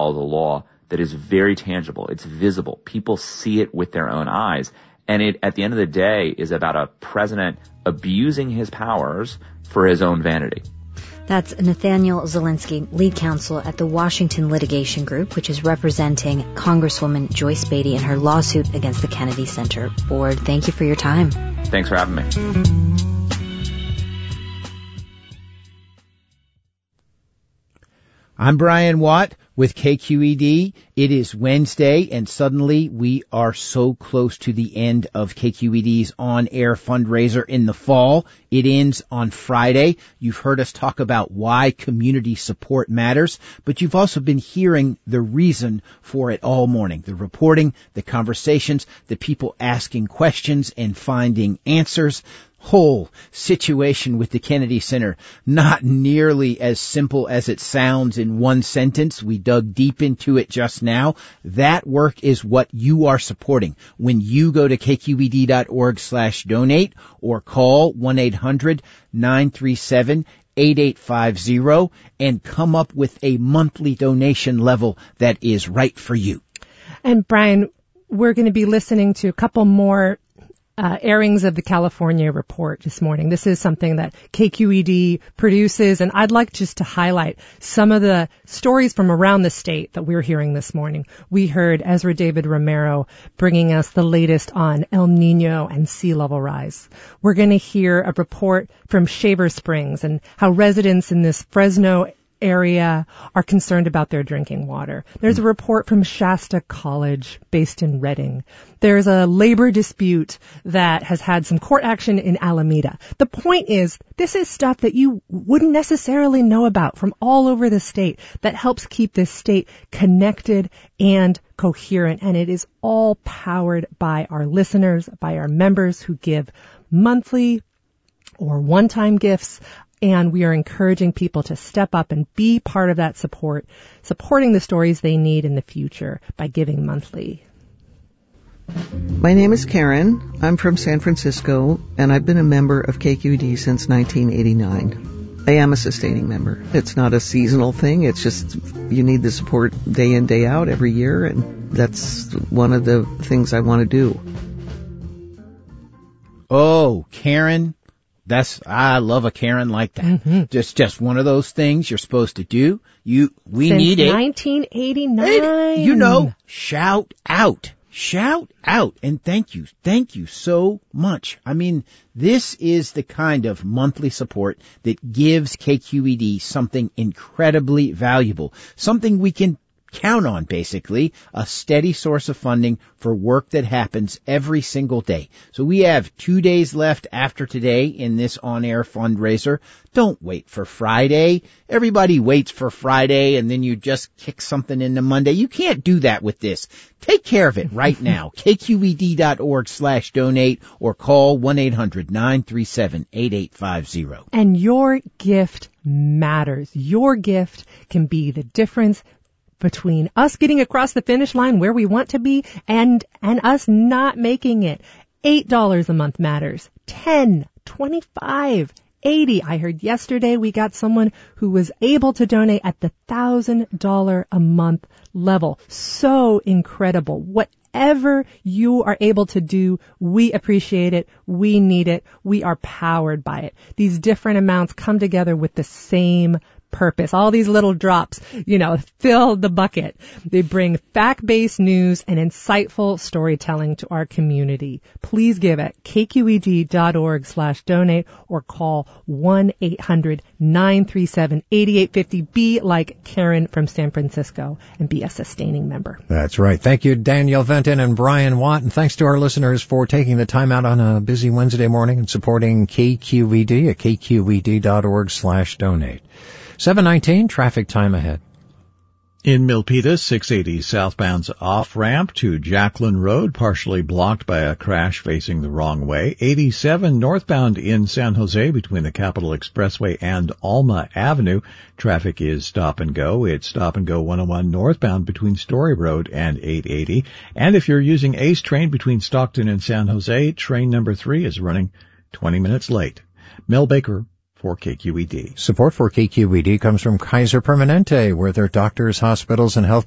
follow the law that is very tangible. It's visible. People see it with their own eyes. And it, at the end of the day, is about a president abusing his powers for his own vanity. That's Nathaniel Zelinsky, lead counsel at the Washington Litigation Group, which is representing Congresswoman Joyce Beatty in her lawsuit against the Kennedy Center Board. Thank you for your time. Thanks for having me. I'm Brian Watt with KQED. It is Wednesday, and suddenly we are so close to the end of KQED's on-air fundraiser in the fall. It ends on Friday. You've heard us talk about why community support matters, but you've also been hearing the reason for it all morning. The reporting, the conversations, the people asking questions and finding answers. Whole situation with the Kennedy Center, not nearly as simple as it sounds in one sentence. We dug deep into it just now. That work is what you are supporting when you go to kqed.org/donate or call 1-800-937-8850 and come up with a monthly donation level that is right for you. And Brian, we're going to be listening to a couple more airings of the California Report this morning. This is something that KQED produces, and I'd like just to highlight some of the stories from around the state that we're hearing this morning. We heard Ezra David Romero bringing us the latest on El Nino and sea level rise. We're going to hear a report from Shaver Springs and how residents in this Fresno area are concerned about their drinking water. There's a report from Shasta College based in Redding. There's a labor dispute that has had some court action in Alameda. The point is, this is stuff that you wouldn't necessarily know about from all over the state that helps keep this state connected and coherent. And it is all powered by our listeners, by our members who give monthly or one-time gifts. And we are encouraging people to step up and be part of that support, supporting the stories they need in the future by giving monthly. My name is Karen. I'm from San Francisco, and I've been a member of KQED since 1989. I am a sustaining member. It's not a seasonal thing. It's just you need the support day in, day out every year, and that's one of the things I want to do. Oh, Karen. I love a Karen like that. Mm-hmm. Just one of those things you're supposed to do. We need it. 1989. Shout out. And thank you so much. I mean, this is the kind of monthly support that gives KQED something incredibly valuable, something we can count on, basically, a steady source of funding for work that happens every single day. So we have 2 days left after today in this on-air fundraiser. Don't wait for Friday. Everybody waits for Friday and then you just kick something into Monday. You can't do that with this. Take care of it right now. kqed.org/donate or call 1-800-937-8850. And your gift matters. Your gift can be the difference between us getting across the finish line where we want to be and us not making it. $8 a month matters. 10, 25, 80. I heard yesterday we got someone who was able to donate at the $1,000 a month level. So incredible. Whatever you are able to do, we appreciate it. We need it. We are powered by it. These different amounts come together with the same purpose. All these little drops, fill the bucket. They bring fact-based news and insightful storytelling to our community. Please give at kqed.org/donate or call 1-800-937-8850. Be like Karen from San Francisco and be a sustaining member. That's right. Thank you, Danielle Venton and Brian Watt. And thanks to our listeners for taking the time out on a busy Wednesday morning and supporting KQED at kqed.org/donate. 7:19, traffic time ahead. In Milpitas, 680 southbound's off-ramp to Jacqueline Road, partially blocked by a crash facing the wrong way. 87 northbound in San Jose between the Capitol Expressway and Alma Avenue. Traffic is stop and go. It's stop and go 101 northbound between Story Road and 880. And if you're using Ace Train between Stockton and San Jose, train number 3 is running 20 minutes late. Mel Baker for KQED. Support for KQED comes from Kaiser Permanente, where their doctors, hospitals, and health